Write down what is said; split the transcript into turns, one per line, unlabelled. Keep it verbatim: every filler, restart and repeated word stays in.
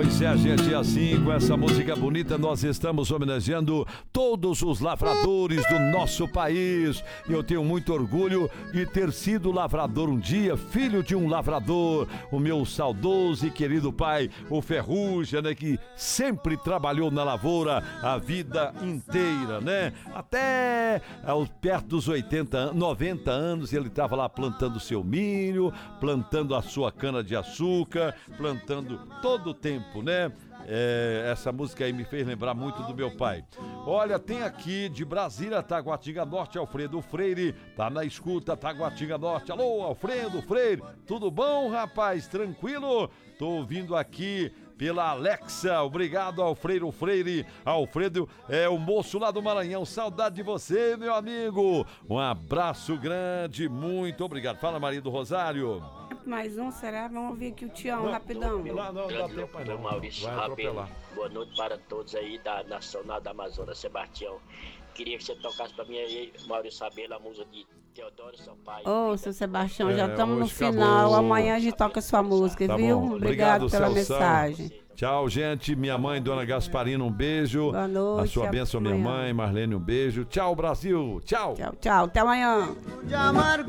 Pois é, gente, assim, com essa música bonita, nós estamos homenageando todos os lavradores do nosso país. E eu tenho muito orgulho de ter sido lavrador um dia, filho de um lavrador, o meu saudoso e querido pai, o Ferrugem, né, que sempre trabalhou na lavoura a vida inteira, né? Até aos, perto dos oitenta, noventa anos, ele estava lá plantando seu milho, plantando a sua cana-de-açúcar, plantando todo o tempo, né? É, essa música aí me fez lembrar muito do meu pai. Olha, tem aqui de Brasília, Taguatinga Norte, Alfredo Freire, tá na escuta, Taguatinga Norte. Alô, Alfredo Freire, tudo bom, rapaz? Tranquilo? Tô ouvindo aqui pela Alexa. Obrigado, Alfredo Freire. Alfredo é o moço lá do Maranhão. Saudade de você, meu amigo. Um abraço grande, muito obrigado. Fala, Maria do Rosário.
Mais um, será? Vamos ouvir aqui o Tião, não, rapidão.
Lá não dá tempo não. Maurício Rabelo. Boa noite para todos aí da Nacional da Amazonas, Sebastião. Queria que você tocasse para mim aí, Maurício Rabelo, a música de Teodoro Sampaio.
Ô, oh, seu Sebastião, é, já estamos no final. Acabou. Amanhã a gente toca a sua música, tá viu? Bom. Obrigado, Obrigado pela Celção. Mensagem.
Tchau, gente. Minha mãe, Dona Gasparina, um beijo.
Boa noite.
A sua bênção, minha mãe, Marlene, um beijo. Tchau, Brasil. Tchau.
Tchau, tchau. Até amanhã.